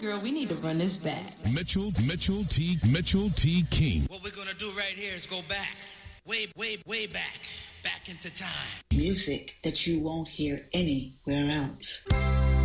girl, we need to run this back. Mitchell T. King. What we're gonna do right here is go back. Way back. Back into time. Music that you won't hear anywhere else.